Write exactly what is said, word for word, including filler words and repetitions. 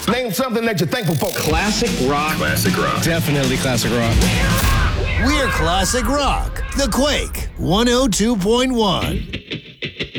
Name something that you're thankful for. Classic rock. Classic rock. Definitely classic rock. We're Classic Rock. The Quake one oh two point one.